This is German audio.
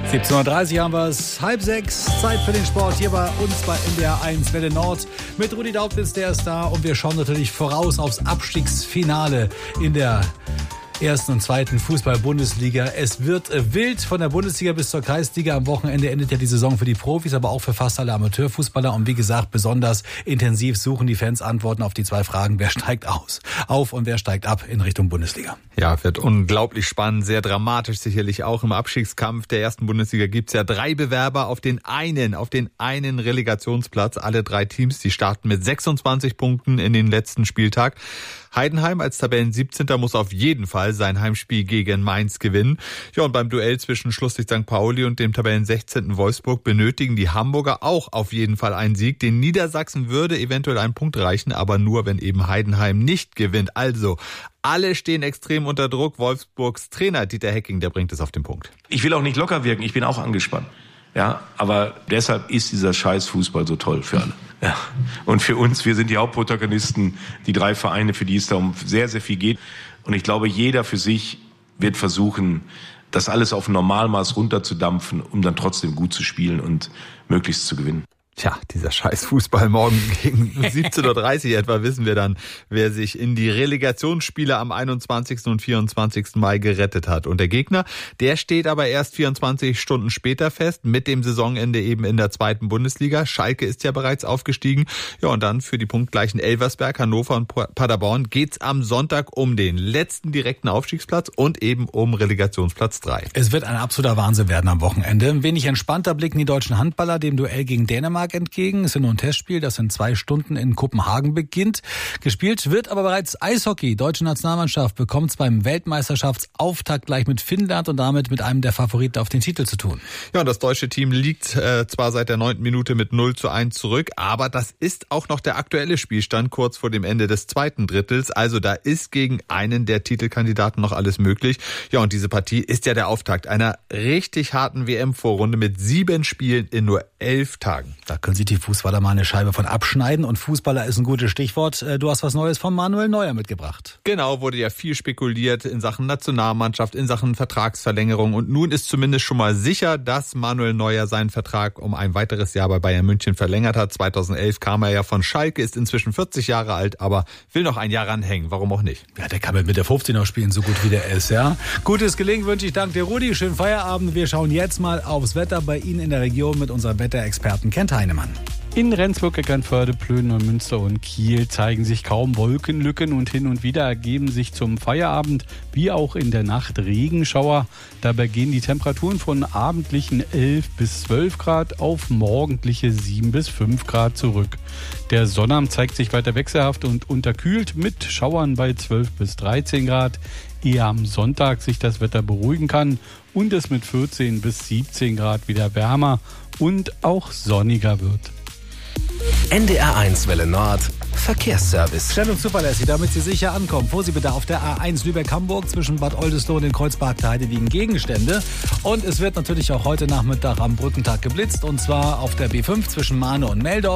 17:30 haben wir es, 5:30, Zeit für den Sport hier bei uns bei NDR 1 Welle Nord. Mit Rudi Daubitz, der ist da, und wir schauen natürlich voraus aufs Abstiegsfinale in der ersten und zweiten Fußball-Bundesliga. Es wird wild von der Bundesliga bis zur Kreisliga. Am Wochenende endet ja die Saison für die Profis, aber auch für fast alle Amateurfußballer. Und wie gesagt, besonders intensiv suchen die Fans Antworten auf die zwei Fragen: Wer steigt auf und wer steigt ab in Richtung Bundesliga? Ja, wird unglaublich spannend, sehr dramatisch sicherlich auch. Im Abstiegskampf der ersten Bundesliga gibt's ja 3 Bewerber auf den einen Relegationsplatz. Alle 3 Teams, die starten mit 26 Punkten in den letzten Spieltag. Heidenheim als Tabellen 17. muss auf jeden Fall sein Heimspiel gegen Mainz gewinnen. Ja, und beim Duell zwischen Schlusslicht St. Pauli und dem Tabellen 16. Wolfsburg benötigen die Hamburger auch auf jeden Fall einen Sieg. Den Niedersachsen würde eventuell einen Punkt reichen, aber nur, wenn eben Heidenheim nicht gewinnt. Also, alle stehen extrem unter Druck. Wolfsburgs Trainer Dieter Hecking, der bringt es auf den Punkt. Ich will auch nicht locker wirken, ich bin auch angespannt. Ja, aber deshalb ist dieser Scheiß-Fußball so toll für alle. Ja. Und für uns, wir sind die Hauptprotagonisten, die 3 Vereine, für die es da um sehr, sehr viel geht. Und ich glaube, jeder für sich wird versuchen, das alles auf ein Normalmaß runterzudampfen, um dann trotzdem gut zu spielen und möglichst zu gewinnen. Tja, dieser scheiß Fußball morgen gegen 17:30 Uhr etwa wissen wir dann, wer sich in die Relegationsspiele am 21. und 24. Mai gerettet hat. Und der Gegner, der steht aber erst 24 Stunden später fest, mit dem Saisonende eben in der 2. Bundesliga. Schalke ist ja bereits aufgestiegen. Ja, und dann für die punktgleichen Elversberg, Hannover und Paderborn geht's am Sonntag um den letzten direkten Aufstiegsplatz und eben um Relegationsplatz 3. Es wird ein absoluter Wahnsinn werden am Wochenende. Ein wenig entspannter blicken die deutschen Handballer dem Duell gegen Dänemark entgegen. Es ist nur ein Testspiel, das in 2 Stunden in Kopenhagen beginnt. Gespielt wird aber bereits Eishockey. Die deutsche Nationalmannschaft bekommt es beim Weltmeisterschaftsauftakt gleich mit Finnland und damit mit einem der Favoriten auf den Titel zu tun. Ja, und das deutsche Team liegt zwar seit der 9. Minute mit 0:1 zurück, aber das ist auch noch der aktuelle Spielstand kurz vor dem Ende des 2. Drittels. Also da ist gegen einen der Titelkandidaten noch alles möglich. Ja, und diese Partie ist ja der Auftakt einer richtig harten WM-Vorrunde mit 7 Spielen in nur 11 Tagen. Da können sich die Fußballer mal eine Scheibe von abschneiden. Und Fußballer ist ein gutes Stichwort. Du hast was Neues von Manuel Neuer mitgebracht. Genau, wurde ja viel spekuliert in Sachen Nationalmannschaft, in Sachen Vertragsverlängerung. Und nun ist zumindest schon mal sicher, dass Manuel Neuer seinen Vertrag um ein weiteres Jahr bei Bayern München verlängert hat. 2011 kam er ja von Schalke, ist inzwischen 40 Jahre alt, aber will noch ein Jahr ranhängen. Warum auch nicht? Ja, der kann mit der 15 noch spielen, so gut wie der ist, ja. Gutes Gelingen wünsche ich. Dank dir, Rudi. Schönen Feierabend. Wir schauen jetzt mal aufs Wetter bei Ihnen in der Region mit unserem Wetterexperten Kent Heinemann. In Rendsburg, Eckernförde, Plön, Münster und Kiel zeigen sich kaum Wolkenlücken und hin und wieder ergeben sich zum Feierabend wie auch in der Nacht Regenschauer. Dabei gehen die Temperaturen von abendlichen 11 bis 12 Grad auf morgendliche 7 bis 5 Grad zurück. Der Sonnabend zeigt sich weiter wechselhaft und unterkühlt mit Schauern bei 12 bis 13 Grad. Ehe am Sonntag sich das Wetter beruhigen kann und es mit 14 bis 17 Grad wieder wärmer und auch sonniger wird. NDR 1 Welle Nord Verkehrsservice. Schnell und zuverlässig, damit Sie sicher ankommen. Vorsicht bitte auf der A1 Lübeck-Hamburg zwischen Bad Oldesloe und den Kreuzberg der Heide liegen Gegenstände. Und es wird natürlich auch heute Nachmittag am Brückentag geblitzt, und zwar auf der B5 zwischen Mahne und Meldorf.